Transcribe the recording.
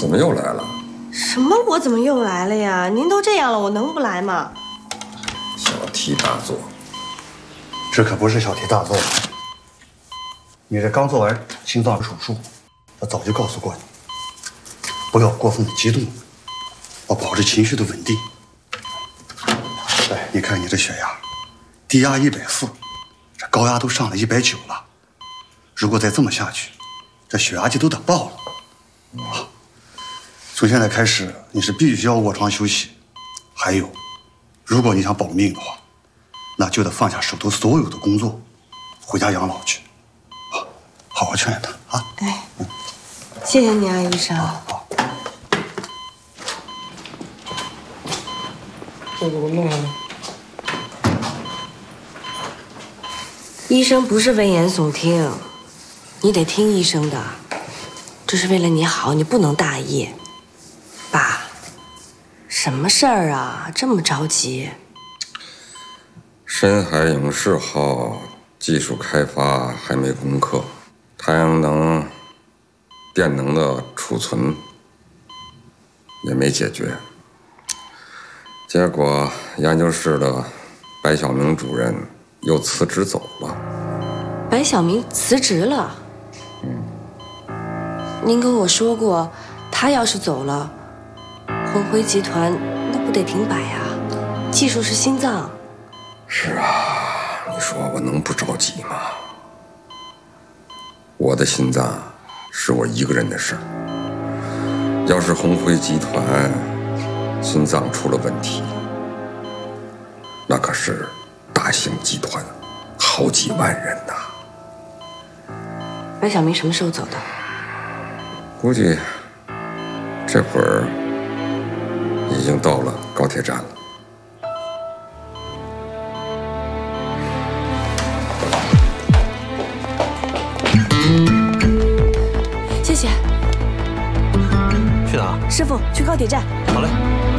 怎么又来了？ 什么？我怎么又来了呀？您都这样了，我能不来吗？ 小题大做。 这可不是小题大做。你这刚做完心脏手术，我早就告诉过你，不要过分的激动，要保持情绪的稳定。哎，你看你这血压，低压140，这高压都上了190了。如果再这么下去，这血压计都得爆了。啊，从现在开始，你是必须要卧床休息。还有，如果你想保命的话，那就得放下手头所有的工作，回家养老去。啊，好好劝他啊！ 哎，谢谢你啊，医生。 好。 这怎么弄啊？ 医生不是危言耸听，你得听医生的。这是为了你好，你不能大意。爸，什么事儿啊？这么着急？ 深海影视号技术开发还没攻克，太阳能、电能的储存也没解决。结果研究室的白晓明主任又辞职走了。 白晓明辞职了？您跟我说过，他要是走了，红辉集团那不得停摆啊？技术是心脏。 是啊，你说我能不着急吗？我的心脏是我一个人的事儿，要是红辉集团心脏出了问题，那可是大型集团，好几万人呐。 白晓明什么时候走的？ 估计这会儿已经到了高铁站了。 谢谢。 去哪？ 师傅，去高铁站。 好嘞。